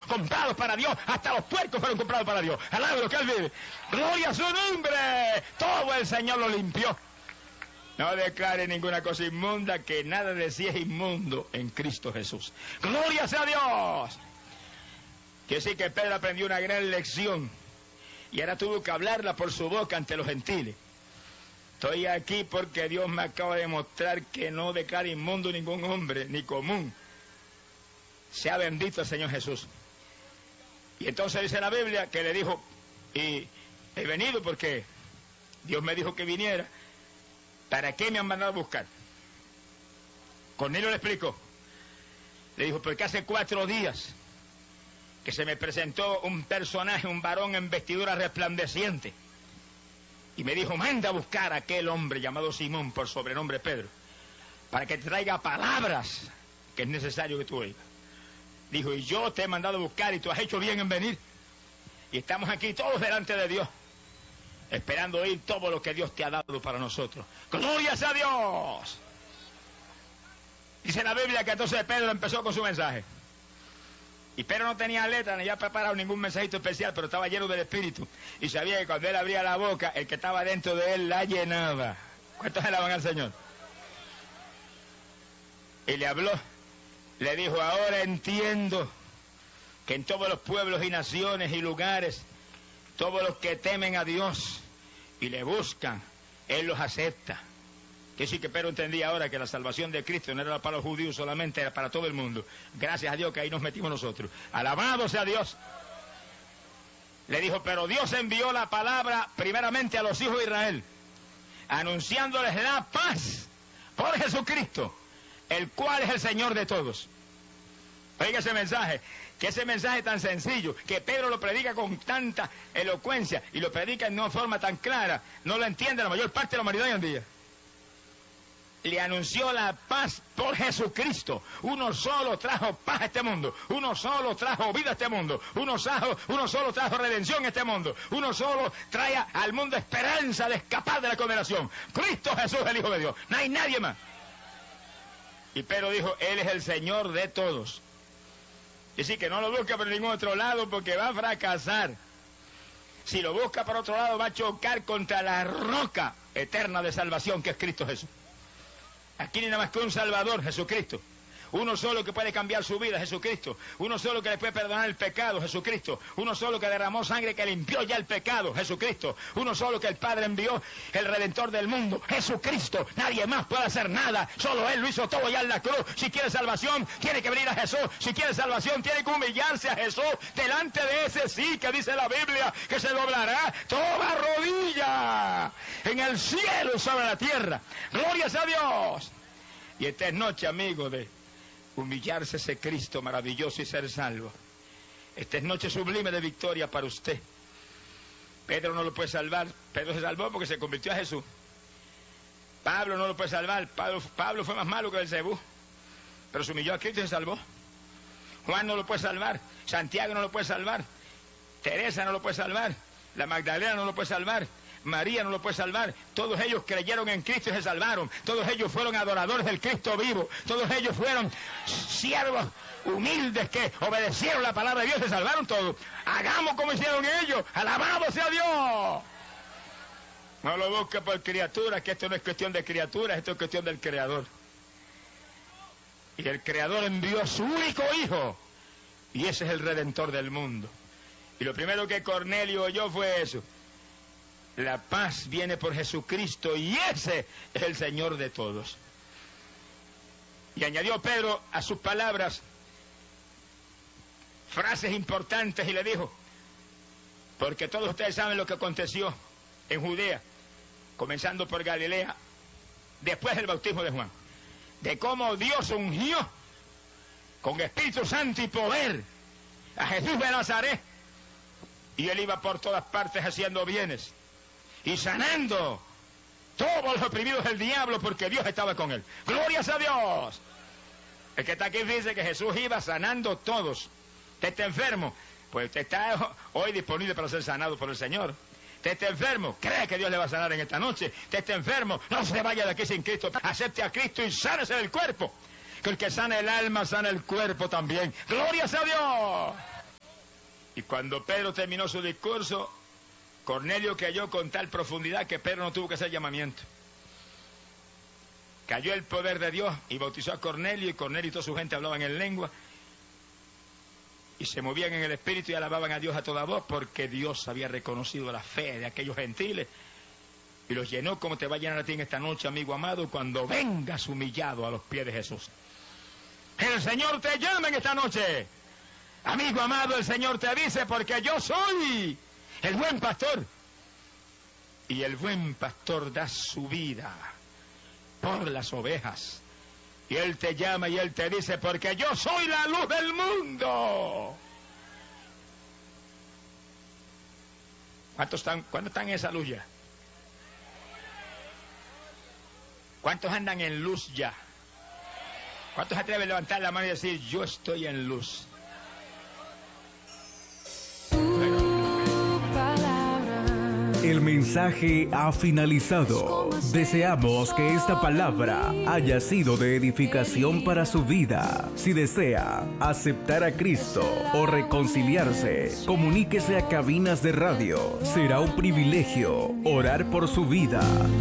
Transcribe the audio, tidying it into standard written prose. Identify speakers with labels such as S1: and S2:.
S1: comprados para Dios, hasta los puercos fueron comprados para Dios. Alabe lo que Él vive. ¡Gloria a su nombre! Todo el Señor lo limpió. No declare ninguna cosa inmunda, que nada de sí es inmundo en Cristo Jesús. ¡Gloria sea a Dios! Quiere decir que Pedro aprendió una gran lección y ahora tuvo que hablarla por su boca ante los gentiles. Estoy aquí porque Dios me acaba de mostrar que no declara inmundo ningún hombre, ni común. Sea bendito el Señor Jesús. Y entonces dice la Biblia que le dijo, y he venido porque Dios me dijo que viniera. ¿Para qué me han mandado a buscar? Cornelio le explicó. Le dijo, porque hace 4 días que se me presentó un personaje, un varón en vestidura resplandeciente. Y me dijo, manda a buscar a aquel hombre llamado Simón, por sobrenombre Pedro, para que te traiga palabras que es necesario que tú oigas. Dijo, y yo te he mandado a buscar y tú has hecho bien en venir. Y estamos aquí todos delante de Dios, esperando oír todo lo que Dios te ha dado para nosotros. ¡Gloria a Dios! Dice la Biblia que entonces Pedro empezó con su mensaje. Y Pedro no tenía letra, ni había preparado ningún mensajito especial, pero estaba lleno del Espíritu. Y sabía que cuando él abría la boca, el que estaba dentro de él la llenaba. ¿Cuántos alaban al Señor? Y le habló, le dijo, ahora entiendo que en todos los pueblos y naciones y lugares, todos los que temen a Dios y le buscan, Él los acepta. Que sí, que Pedro entendía ahora que la salvación de Cristo no era para los judíos solamente, era para todo el mundo. Gracias a Dios que ahí nos metimos nosotros. Alabado sea Dios. Le dijo, pero Dios envió la palabra primeramente a los hijos de Israel, anunciándoles la paz por Jesucristo, el cual es el Señor de todos. Oiga ese mensaje, que ese mensaje tan sencillo, que Pedro lo predica con tanta elocuencia y lo predica en una forma tan clara, no lo entiende la mayor parte de la humanidad hoy en día. Le anunció la paz por Jesucristo. Uno solo trajo paz a este mundo. Uno solo trajo vida a este mundo. Uno solo trajo redención a este mundo. Uno solo trae al mundo esperanza de escapar de la condenación. Cristo Jesús, el Hijo de Dios. No hay nadie más. Y Pedro dijo, Él es el Señor de todos. Y sí, que no lo busca por ningún otro lado porque va a fracasar. Si lo busca por otro lado va a chocar contra la roca eterna de salvación que es Cristo Jesús. Aquí ni nada más que un Salvador, Jesucristo. Uno solo que puede cambiar su vida, Jesucristo. Uno solo que le puede perdonar el pecado, Jesucristo. Uno solo que derramó sangre que limpió ya el pecado, Jesucristo. Uno solo que el Padre envió, el Redentor del mundo, Jesucristo. Nadie más puede hacer nada, solo Él lo hizo todo ya en la cruz. Si quiere salvación, tiene que venir a Jesús. Si quiere salvación, tiene que humillarse a Jesús. Delante de ese sí que dice la Biblia, que se doblará toda rodilla en el cielo y sobre la tierra. ¡Gloria a Dios! Y esta es noche, amigo, de humillarse ese Cristo maravilloso y ser salvo. Esta es noche sublime de victoria para usted. Pedro no lo puede salvar. Pedro se salvó porque se convirtió a Jesús. Pablo no lo puede salvar. Pablo fue más malo que Belcebú, pero se humilló a Cristo y se salvó. Juan no lo puede salvar. Santiago no lo puede salvar. Teresa no lo puede salvar. La Magdalena no lo puede salvar. María no lo puede salvar. Todos ellos creyeron en Cristo y se salvaron. Todos ellos fueron adoradores del Cristo vivo. Todos ellos fueron siervos humildes que obedecieron la palabra de Dios y se salvaron todos. Hagamos como hicieron ellos. Alabado sea Dios. No lo busque por criaturas, que esto no es cuestión de criaturas, esto es cuestión del Creador. Y el Creador envió a su único Hijo, y ese es el Redentor del mundo. Y lo primero que Cornelio oyó fue eso. La paz viene por Jesucristo y ese es el Señor de todos. Y añadió Pedro a sus palabras frases importantes y le dijo, porque todos ustedes saben lo que aconteció en Judea, comenzando por Galilea, después del bautismo de Juan, de cómo Dios ungió con Espíritu Santo y poder a Jesús de Nazaret, y él iba por todas partes haciendo bienes y sanando todos los oprimidos del diablo, porque Dios estaba con él. ¡Glorias a Dios! El que está aquí dice que Jesús iba sanando todos. Usted está enfermo, pues usted está hoy disponible para ser sanado por el Señor. Usted está enfermo, cree que Dios le va a sanar en esta noche. Usted está enfermo, no se vaya de aquí sin Cristo. Acepte a Cristo y sánese del cuerpo. Que el que sana el alma, sana el cuerpo también. ¡Glorias a Dios! Y cuando Pedro terminó su discurso, Cornelio cayó con tal profundidad que Pedro no tuvo que hacer llamamiento. Cayó el poder de Dios y bautizó a Cornelio, y Cornelio y toda su gente hablaban en lengua y se movían en el espíritu y alababan a Dios a toda voz, porque Dios había reconocido la fe de aquellos gentiles y los llenó como te va a llenar a ti en esta noche, amigo amado, cuando vengas humillado a los pies de Jesús. El Señor te llama en esta noche. Amigo amado, el Señor te dice, porque yo soy el buen pastor. Y el buen pastor da su vida por las ovejas. Y Él te llama y Él te dice, porque yo soy la luz del mundo. ¿Cuántos están en esa luz ya? ¿Cuántos andan en luz ya? ¿Cuántos se atreven a levantar la mano y decir, yo estoy en luz?
S2: El mensaje ha finalizado. Deseamos que esta palabra haya sido de edificación para su vida. Si desea aceptar a Cristo o reconciliarse, comuníquese a cabinas de radio. Será un privilegio orar por su vida.